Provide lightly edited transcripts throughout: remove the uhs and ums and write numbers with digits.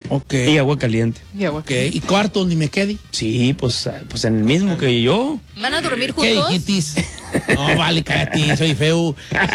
Ok. Y agua caliente. Ok. ¿Y cuarto donde me quede? Sí, pues en el mismo que yo. ¿Van a dormir ¿Qué juntos? dijiste? No, vale, cállate, soy feo.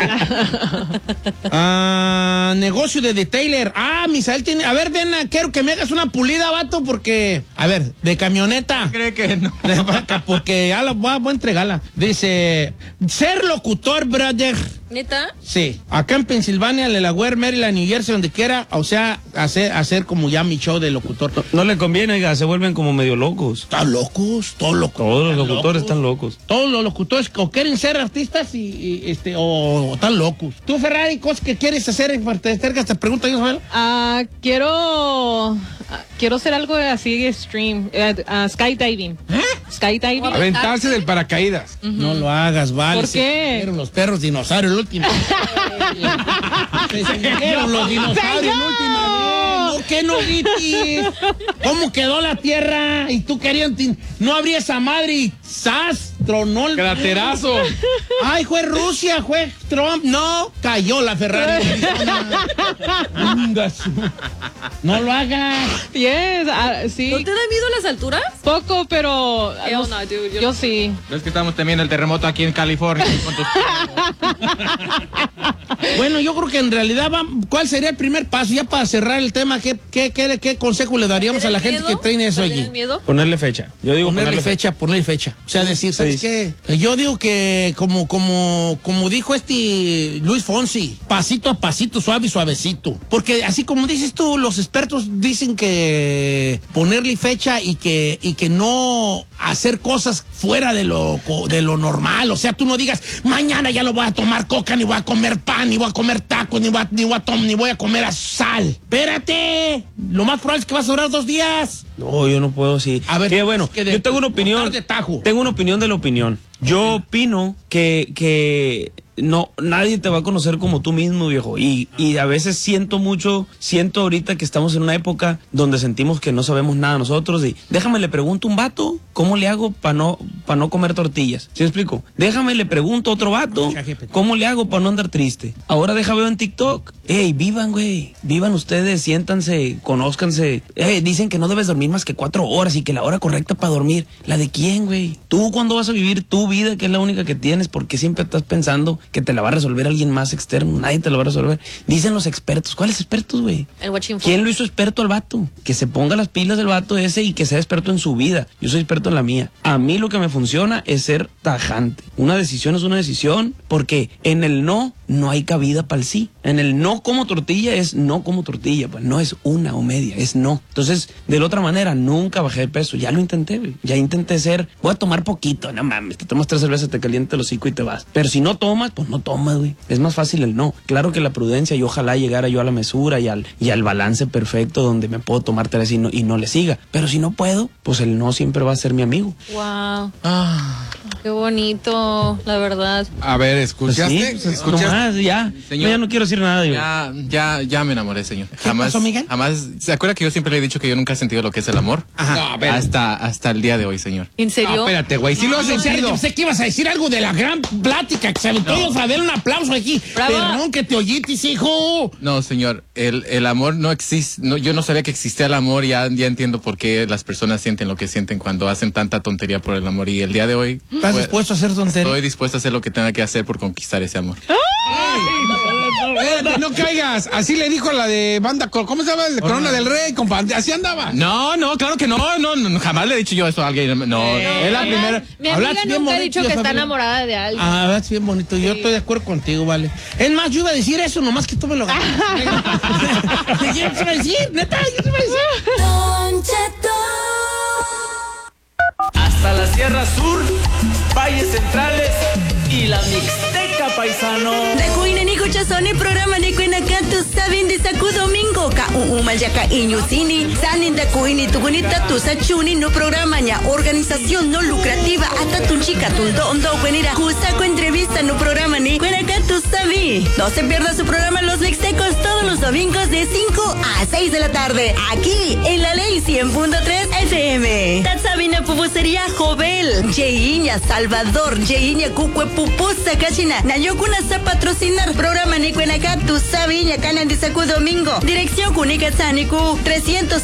Negocio de detailer. Misael tiene... A ver, ven, quiero que me hagas una pulida, vato, porque... A ver, de camioneta. ¿Cree que no? Porque ya la voy a entregarla. Dice, ser locutor, brother. ¿Neta? Sí, acá en Pensilvania, Delaware, Maryland, New Jersey, donde quiera, o sea, hacer como ya mi show de locutor. No le conviene, oiga, se vuelven como medio locos. ¿Están locos? Todos locos. Todos los locutores están locos. Todos los locutores o quieren ser artistas o están locos. Tú, Ferrari, cosas que quieres hacer para te acercas, te pregunto yo, Isabel. Quiero hacer algo así extreme, skydiving. Skydiving. Aventarse del paracaídas. No lo hagas, vale. ¿Por qué? Se los perros dinosaurios, el último. Se cayeron los dinosaurios, el último. ¿Por qué no viste? ¿Cómo quedó la tierra? Y tú querías, no habría esa madre y ¡zas! Tronó el... Craterazo. Ay, fue Rusia, fue Trump. No, cayó la Ferrari. No lo hagas. Yes, sí. ¿No te da miedo las alturas? Poco, pero... Hell no, dude, yo sí. Es que estamos temiendo el terremoto aquí en California. Bueno, yo creo que en realidad ¿cuál sería el primer paso? Ya para cerrar el tema, ¿qué consejo le daríamos a la gente que trae eso allí? Miedo? Ponerle fecha. Yo digo Ponerle fecha. O sea, decir, ¿sabes qué? Yo digo que como dijo Luis Fonsi, pasito a pasito, suave y suavecito. Porque así como dices tú, los expertos dicen que ponerle fecha y que no hacer cosas fuera de lo normal. O sea, tú no digas, mañana ya lo voy a tomar coca, ni voy a comer pan, ni voy a comer tacos, ni voy a comer sal. Espérate. Lo más probable es que vas a durar 2 días. No, yo no puedo, sí. A ver, bueno, yo tengo una opinión. Tengo una opinión de la opinión. Yo opino que no, nadie te va a conocer como tú mismo, viejo. Y a veces siento ahorita que estamos en una época donde sentimos que no sabemos nada nosotros. Y déjame le pregunto a un vato, ¿cómo le hago para no comer tortillas? ¿Sí me explico? Déjame le pregunto a otro vato, ¿cómo le hago para no andar triste? Ahora veo en TikTok. Ey, vivan, güey. Vivan ustedes, siéntanse, conózcanse. Dicen que no debes dormir más que 4 horas y que la hora correcta para dormir. ¿La de quién, güey? ¿Tú cuándo vas a vivir tu vida, que es la única que tienes? Porque siempre estás pensando que te la va a resolver alguien más externo. Nadie te la va a resolver. Dicen los expertos. ¿Cuáles expertos, güey? ¿Quién lo hizo experto al vato? Que se ponga las pilas del vato ese y que sea experto en su vida. Yo soy experto en la mía. A mí lo que me funciona es ser tajante. Una decisión es una decisión porque en el no hay cabida para el sí. En el no como tortilla es no como tortilla. Pues no es una o media, es no. Entonces, de la otra manera, nunca bajé de peso. Ya lo intenté, güey. Ya intenté voy a tomar poquito. No mames, te tomas 3 cervezas, te calienta el hocico y te vas. Pero si no tomas, pues no tomas, güey. Es más fácil el no. Claro que la prudencia y ojalá llegara yo a la mesura y al balance perfecto donde me puedo tomar 3 y no le siga. Pero si no puedo, pues el no siempre va a ser mi amigo. Wow. Qué bonito, la verdad. A ver, ¿escuchaste? Pues sí, nomás, ya. Señor, ya no quiero decir nada, yo. Ya me enamoré, señor. ¿Qué pasó, Miguel? Jamás. ¿Se acuerda que yo siempre le he dicho que yo nunca he sentido lo que es el amor? Ajá. No, hasta el día de hoy, señor. ¿En serio? No, espérate, güey. Sí lo has sentido. Pensé que ibas a decir algo de la gran plática que se aventó. Vamos a ver un aplauso aquí. Bravo. Perdón que te oyitis, hijo. No, señor. El amor no existe. No, yo no sabía que existía el amor. Ya entiendo por qué las personas sienten lo que sienten cuando hacen tanta tontería por el amor. Y el día de hoy... ¿Estás dispuesto a hacer tontería? Estoy dispuesto a hacer lo que tenga que hacer por conquistar ese amor. Espérate, no caigas. Así le dijo a la de banda, ¿cómo se llama? Corona del Rey, compadre. Así andaba. No, claro que no, jamás le he dicho yo eso a alguien. No, es la primera. Mi amiga nunca ha dicho que está enamorada de alguien. Hablas bien bonito. Yo estoy de acuerdo contigo, vale. Es más, yo iba a decir eso, nomás que tú me lo ganas. ¿Qué te iba a decir? Neta, yo te iba a decir. Hasta la Sierra Sur, valles centrales y la Mixteca, paisano. Dakuina ni kuchasoni programa ni kuina kantu sabin di saku domingo ka umayaka inyusini sanin dakuini tukunita tu sachuni no programa nya organización no lucrativa hasta tu chica tu dondo kuenira kusaku entrevista no programa ni kuina kantu sabi. No se pierda su programa Los Mixtecos todos los domingos de 5 a 6 de la tarde aquí en la Ley 100.3 FM. Tatsabina pupusería Jovel, Jeiña Salvador, Jeiña Cucue Pupusa Cachina, Nayokuna sa patrocinar programa ni cuenacá tu sabiña canan de sacu domingo. Dirección Cunica Sánico 300